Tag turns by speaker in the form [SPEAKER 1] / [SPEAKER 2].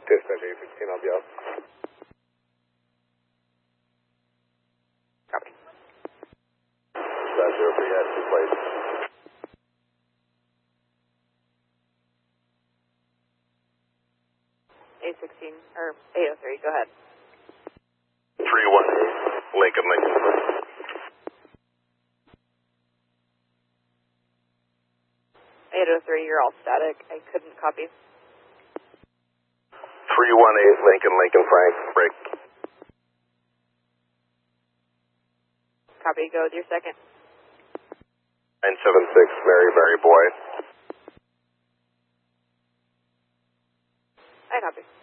[SPEAKER 1] Dispatch 816, I'll be out.
[SPEAKER 2] Copy.
[SPEAKER 1] Dispatch 03, yeah, 2 plates.
[SPEAKER 2] A16, or A03, go ahead.
[SPEAKER 1] 318, Lincoln.
[SPEAKER 2] 803, you're all static. I couldn't copy.
[SPEAKER 1] 318, Lincoln, Frank, break.
[SPEAKER 2] Copy, go with your second.
[SPEAKER 1] 976, Mary, boy.
[SPEAKER 2] I copy.